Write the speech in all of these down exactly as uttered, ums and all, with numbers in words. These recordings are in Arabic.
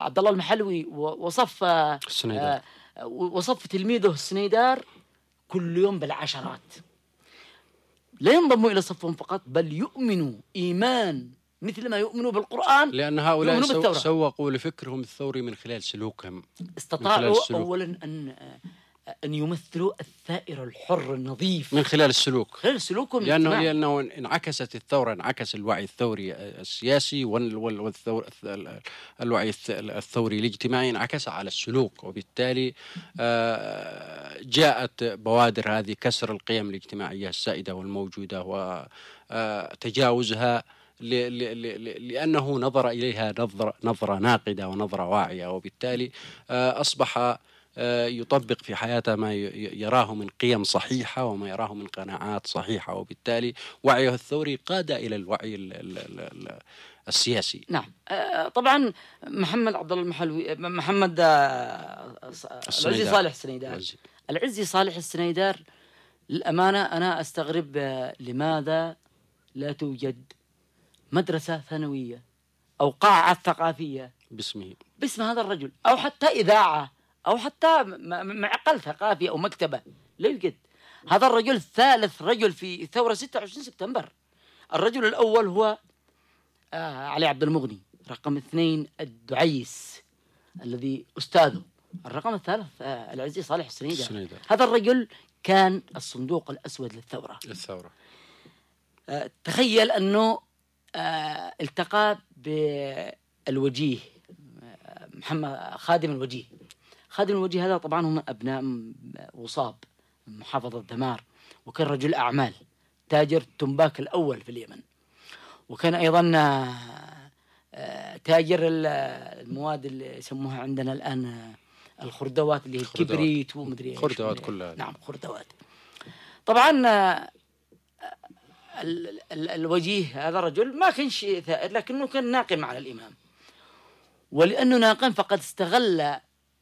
عبد الله المحلوي وصف السنيدار وصف تلميذه السنيدار كل يوم بالعشرات، لا ينضموا إلى صفهم فقط بل يؤمنوا إيمان مثل ما يؤمنوا بالقرآن، لأن هؤلاء سو سوقوا لفكرهم الثوري من خلال سلوكهم. استطاعوا أولا أن أن يمثلوا الثائر الحر النظيف من خلال السلوك، خلال سلوكهم لأنه لأنه انعكست الثورة، انعكس الوعي الثوري السياسي والثور الوعي الثوري الاجتماعي انعكس على السلوك، وبالتالي جاءت بوادر هذه كسر القيم الاجتماعية السائدة والموجودة وتجاوزها لأنه نظر إليها نظرة نظرة ناقدة ونظرة واعية، وبالتالي أصبح يطبق في حياته ما يراه من قيم صحيحة وما يراه من قناعات صحيحة، وبالتالي وعيه الثوري قاد إلى الوعي السياسي. نعم. طبعا محمد عبد الله المحلوي، محمد العزي صالح السنيدار العزي صالح السنيدار للأمانة أنا أستغرب لماذا لا توجد مدرسة ثانوية أو قاعة ثقافية باسمه باسم هذا الرجل، أو حتى إذاعة، أو حتى معقل ثقافي أو مكتبة. لا يوجد. هذا الرجل ثالث رجل في ثورة ستة وعشرين سبتمبر. الرجل الأول هو آه علي عبد المغني، رقم اثنين الدعيس الذي أستاذه، الرقم الثالث آه العزي صالح السنيدار. هذا الرجل كان الصندوق الأسود للثورة الثورة. آه تخيل أنه آه التقى بالوجيه محمد خادم الوجيه. خادم الوجيه هذا طبعا هم أبناء وصاب محافظة دمار، وكان رجل أعمال تاجر تنباك الأول في اليمن، وكان أيضا تاجر المواد اللي يسموها عندنا الآن الخردوات اللي هي الكبريت ومدري ايش. خردوات كلها. نعم خردوات. طبعا الوجيه هذا رجل ما كانش ثائر لكنه كان ناقم على الإمام، ولأنه ناقم فقد استغل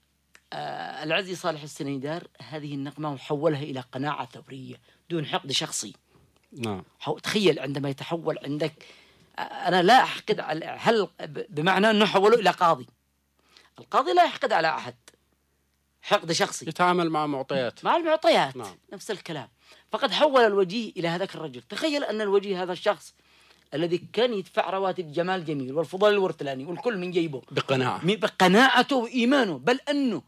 العزي صالح السنيدار هذه النقمة وحولها إلى قناعة ثورية دون حقد شخصي. نعم. تخيل عندما يتحول عندك، أنا لا أحقد على، هل بمعنى أنه حوله إلى قاضي؟ القاضي لا يحقد على أحد حقد شخصي، يتعامل مع معطيات مع المعطيات. نعم. نفس الكلام. فقد حول الوجيه إلى هذاك الرجل. تخيل أن الوجيه هذا الشخص الذي كان يدفع رواتب جمال جميل والفضل الورتلاني والكل من جيبه بقناعة بقناعته وإيمانه، بل أنه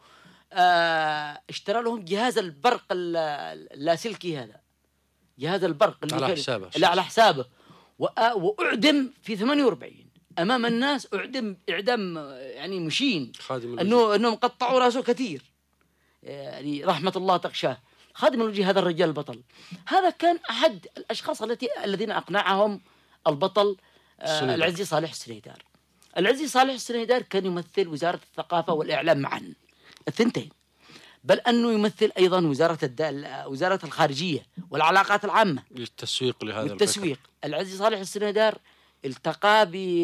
آه اشترى لهم جهاز البرق اللاسلكي، هذا جهاز البرق اللي على حسابه اللي على حسابه وأعدم في ثمانية وأربعين أمام الناس، أعدم إعدام يعني مشين، أنه أنهم قطعوا رأسه كثير، يعني رحمة الله تغشاه. خادم الوجيه هذا الرجال البطل، هذا كان أحد الأشخاص التي الذين أقنعهم البطل آه العزي صالح السنيدار. العزي صالح السنيدار كان يمثل وزارة الثقافة والإعلام معا الثنتين، بل أنه يمثل أيضا وزارة الد... وزارة الخارجية والعلاقات العامة للتسويق لهذا للتسويق الفكر. العزي صالح السنيدار التقى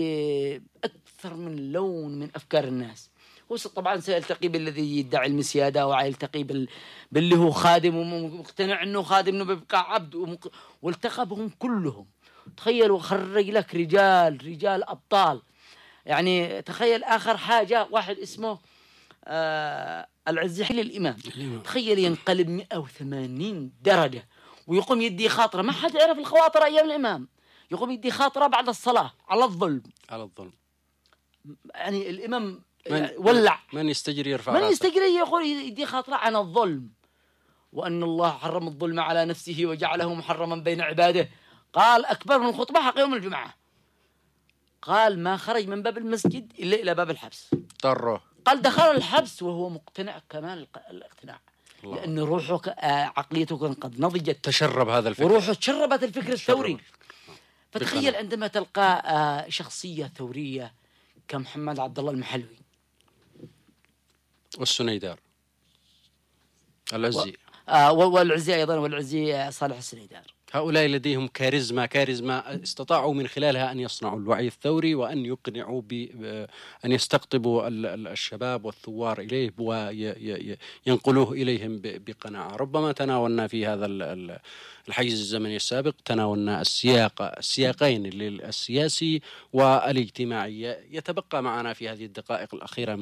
بأكثر من لون من أفكار الناس. هو طبعا سيلتقي بالذي يدعي المسيادة، ويلتقي بال... باللي هو خادم ومقتنع أنه خادم أنه بيبقى عبد ومق... والتقى بهم كلهم. تخيل وخرج لك رجال رجال أبطال. يعني تخيل آخر حاجة واحد اسمه آه العزي حلي الإمام. تخيل ينقلب مئة وثمانين درجة ويقوم يدي خاطرة. ما حد يعرف الخواطر أيام الإمام. يقوم يدي خاطرة بعد الصلاة على الظلم على الظلم. يعني الإمام من ولع، من يستجري يرفع من راسه، يستجري يقول يدي خاطرة عن الظلم، وأن الله حرم الظلم على نفسه وجعله محرما بين عباده. قال أكبر من الخطبة حق يوم الجمعة. قال ما خرج من باب المسجد إلا إلى باب الحبس. طره. قال دخل الحبس وهو مقتنع كمال الاقتناع، لأن روحه عقليته كان قد نضجت، تشرب هذا الفكر، وروحه تشربت الفكر الثوري. فتخيل عندما تلقى شخصية ثورية كمحمد عبد الله المحلوي والسنيدار العزي و... والعزي أيضا والعزي صالح السنيدار، هؤلاء لديهم كاريزما كاريزما استطاعوا من خلالها أن يصنعوا الوعي الثوري وأن يقنعوا بأن يستقطبوا الشباب والثوار إليه وينقلوه إليهم بقناعة. ربما تناولنا في هذا الحيز الزمني السابق تناولنا السياق السياقين السياسي والاجتماعي. يتبقى معنا في هذه الدقائق الأخيرة